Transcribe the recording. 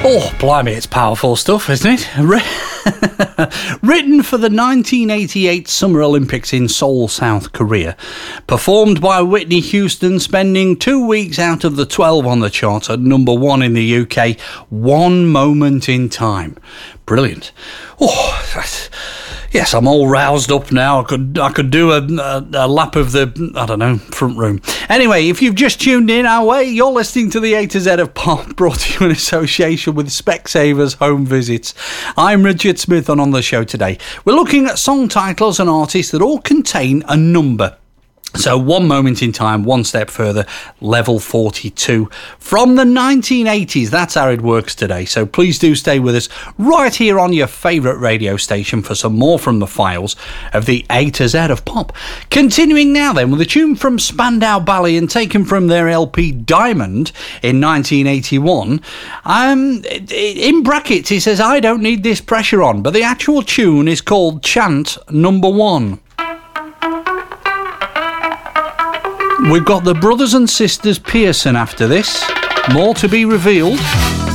Oh, blimey, it's powerful stuff, isn't it? Written for the 1988 Summer Olympics in Seoul, South Korea. Performed by Whitney Houston, spending 2 weeks out of the 12 on the chart at number 1 in the UK. One Moment in Time. Brilliant. Oh, yes, I'm all roused up now. I could do a lap of the, I don't know, front room. Anyway, if you've just tuned in our way, you're listening to the A to Z of Pop, brought to you in association with Specsavers Home Visits. I'm Richard Smith, and on the show today, we're looking at song titles and artists that all contain a number. So One Moment in Time, one step further, level 42. From the 1980s, that's how it works today. So please do stay with us right here on your favourite radio station for some more from the files of the A to Z of Pop. Continuing now then with a tune from Spandau Ballet and taken from their LP Diamond in 1981. In brackets it says, I don't need this pressure on, but the actual tune is called Chant Number 1. We've got the brothers and sisters Pearson after this. More to be revealed.